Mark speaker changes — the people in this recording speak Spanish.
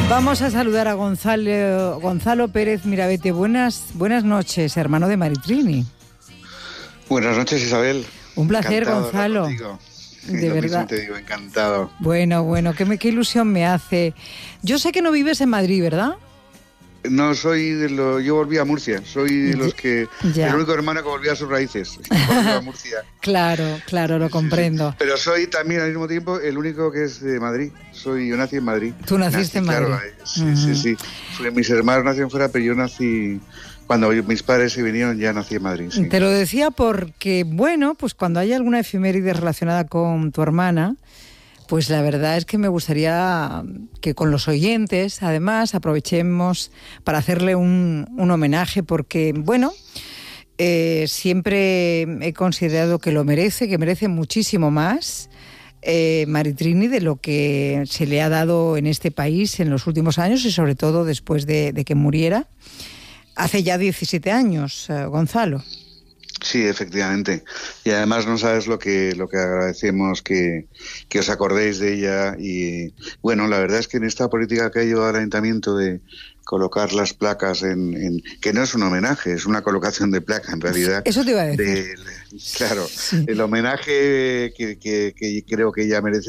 Speaker 1: Vamos a saludar a Gonzalo Pérez Mirabete. Buenas noches, hermano de Maritrini.
Speaker 2: Buenas noches, Isabel.
Speaker 1: Un placer,
Speaker 2: encantado
Speaker 1: Gonzalo.
Speaker 2: De verdad. Te digo, encantado.
Speaker 1: Bueno, qué ilusión me hace. Yo sé que no vives en Madrid, ¿verdad?
Speaker 2: No, yo volví a Murcia, soy de los que...
Speaker 1: Ya.
Speaker 2: El único hermano que volvió a sus raíces, volvió a Murcia.
Speaker 1: Claro, lo comprendo.
Speaker 2: Sí. Pero soy también al mismo tiempo el único que es de Madrid, yo nací en Madrid.
Speaker 1: Tú naciste en Madrid.
Speaker 2: Claro, sí. Mis hermanos nacieron fuera, pero yo nací... Cuando mis padres se vinieron ya nací en Madrid, sí.
Speaker 1: Te lo decía porque, pues cuando haya alguna efeméride relacionada con tu hermana... Pues la verdad es que me gustaría que con los oyentes, además, aprovechemos para hacerle un homenaje porque, siempre he considerado que lo merece, que merece muchísimo más Maritrini de lo que se le ha dado en este país en los últimos años y sobre todo después de que muriera. Hace ya 17 años, Gonzalo.
Speaker 2: Sí, efectivamente. Y además no sabes lo que agradecemos que os acordéis de ella. Y bueno, la verdad es que en esta política que ha llevado el ayuntamiento de colocar las placas que no es un homenaje, es una colocación de placa en realidad.
Speaker 1: Eso te iba a decir.
Speaker 2: Claro, sí. El homenaje que creo que ella merece